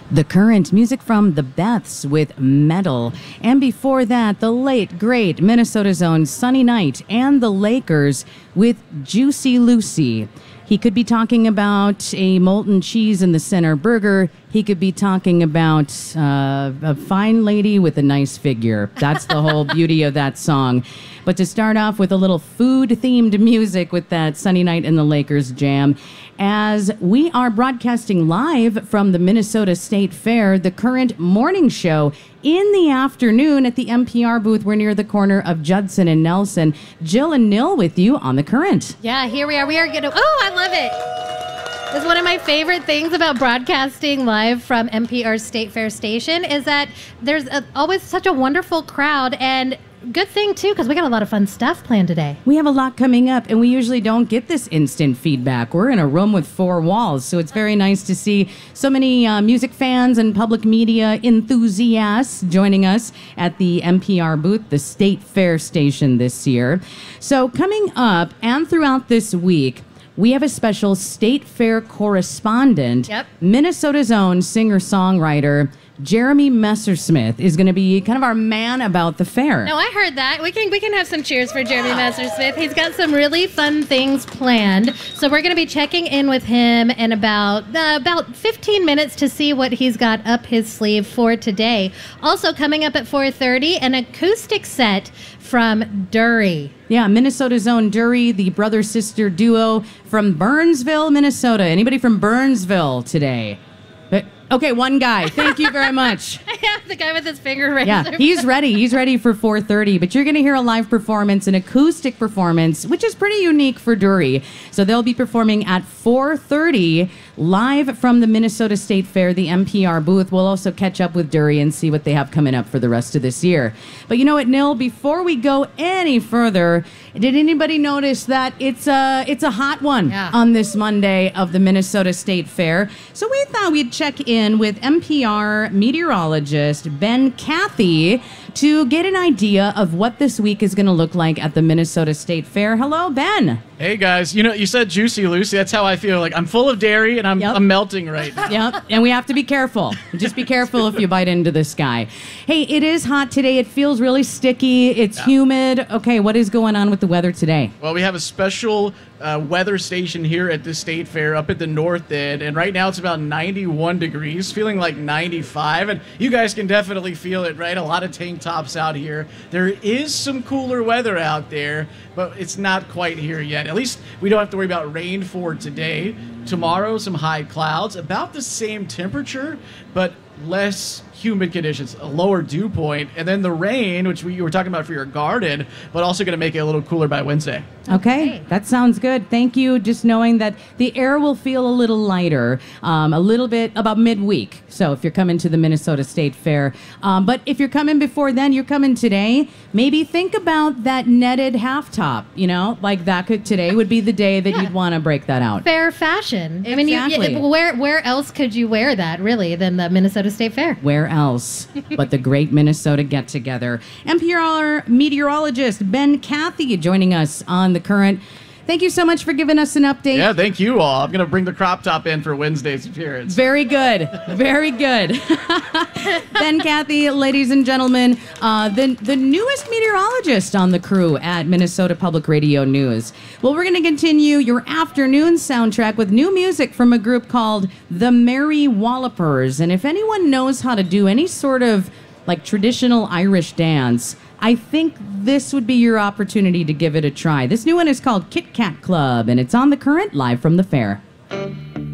The Current, music from the Beths with Metal. And before that, the late, great Minnesota's own Sunny Night and the Lakers with Juicy Lucy. He could be talking about a molten cheese in the center burger. He could be talking about a fine lady with a nice figure. That's the whole beauty of that song. But to start off with a little food-themed music with that Sunny Night and the Lakers jam, as we are broadcasting live from the Minnesota State Fair, the Current morning show in the afternoon at the NPR booth. We're near the corner of Judson and Nelson. Jill and Nil with you on the Current. Yeah, here we are. We are going to... Oh, I love it. It's one of my favorite things about broadcasting live from NPR State Fair Station is that there's always such a wonderful crowd, and good thing, too, because we got a lot of fun stuff planned today. We have a lot coming up, and we usually don't get this instant feedback. We're in a room with four walls, so it's very nice to see so many music fans and public media enthusiasts joining us at the NPR booth, the State Fair Station this year. So coming up and throughout this week, we have a special State Fair correspondent, Minnesota's own singer-songwriter, Jeremy Messersmith is going to be kind of our man about the fair. No, I heard that. We can have some cheers for Jeremy Messersmith. He's got some really fun things planned. So we're going to be checking in with him in about 15 minutes to see what he's got up his sleeve for today. Also coming up at 4:30, an acoustic set from Dury. Yeah, Minnesota's own Dury, the brother-sister duo from Burnsville, Minnesota. Anybody from Burnsville today? Okay, one guy. Thank you very much. Yeah, the guy with his finger raised. Yeah, he's ready. He's ready for 4:30. But you're going to hear a live performance, an acoustic performance, which is pretty unique for Dury. So they'll be performing at 4:30 live from the Minnesota State Fair, the NPR booth. We'll also catch up with Dury and see what they have coming up for the rest of this year. But you know what, Nil? Before we go any further, did anybody notice that it's a hot one on this Monday of the Minnesota State Fair? So we thought we'd check in with NPR meteorologist Ben Cathy to get an idea of what this week is going to look like at the Minnesota State Fair. Hello, Ben. Hey, guys. You know, you said Juicy Lucy. That's how I feel. Like, I'm full of dairy, and I'm melting right now. Yep, and we have to be careful. Just be careful if you bite into this guy. Hey, it is hot today. It feels really sticky. It's humid. Okay, what is going on with the weather today? Well, we have a special weather station here at the State Fair up at the north end, and right now it's about 91 degrees, feeling like 95, and you guys can definitely feel it, right? A lot of tank tops out here. There is some cooler weather out there, but it's not quite here yet. At least we don't have to worry about rain for today. Tomorrow, some high clouds, about the same temperature, but less humid conditions, a lower dew point, and then the rain, which you were talking about for your garden, but also going to make it a little cooler by Wednesday. Okay, that sounds good. Thank you. Just knowing that the air will feel a little lighter, a little bit about midweek. So if you're coming to the Minnesota State Fair, but if you're coming before then, you're coming today, maybe think about that netted half top, you know, like that today would be the day that you'd want to break that out. Fair fashion. Exactly. I mean, where else could you wear that, really, than the Minnesota State Fair? Where else but the great Minnesota get-together? NPR meteorologist Ben Cathy joining us on the Current. Thank you so much for giving us an update. Yeah, thank you all. I'm going to bring the crop top in for Wednesday's appearance. Very good. Very good. Ben Cathy, ladies and gentlemen, the newest meteorologist on the crew at Minnesota Public Radio News. Well, we're going to continue your afternoon soundtrack with new music from a group called the Merry Wallopers. And if anyone knows how to do any sort of like traditional Irish dance, I think this would be your opportunity to give it a try. This new one is called Kit Kat Club, and it's on the Current live from the fair.